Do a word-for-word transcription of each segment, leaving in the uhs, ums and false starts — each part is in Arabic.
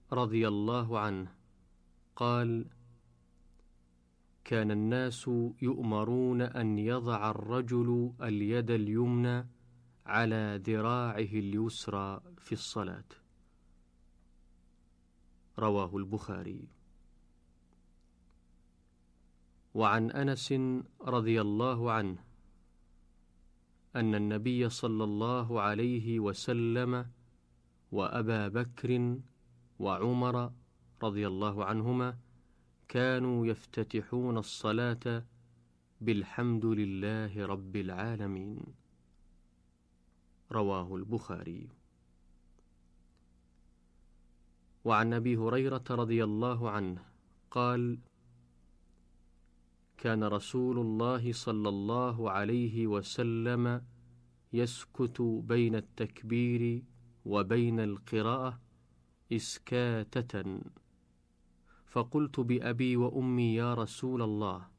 رضي الله عنه قال: كان الناس يؤمرون أن يضع الرجل اليد اليمنى على ذراعه اليسرى في الصلاة. رواه البخاري. وعن أنس رضي الله عنه أن النبي صلى الله عليه وسلم وأبا بكر وعمر رضي الله عنهما كانوا يفتتحون الصلاة بالحمد لله رب العالمين. رواه البخاري. وعن أبي هريرة رضي الله عنه قال: كان رسول الله صلى الله عليه وسلم يسكت بين التكبير وبين القراءة إسكاتة، فقلت بأبي وأمي يا رسول الله،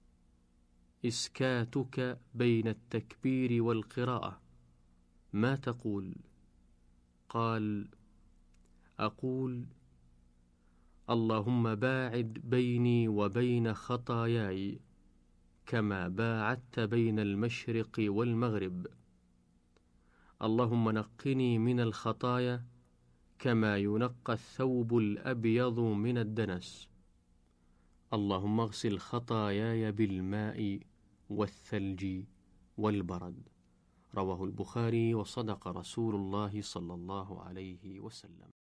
إسكاتك بين التكبير والقراءة ما تقول؟ قال: أقول: اللهم باعد بيني وبين خطاياي كما باعدت بين المشرق والمغرب، اللهم نقني من الخطايا كما ينقى الثوب الأبيض من الدنس، اللهم اغسل خطاياي بالماء والثلج والبرد. رواه البخاري. وصدق رسول الله صلى الله عليه وسلم.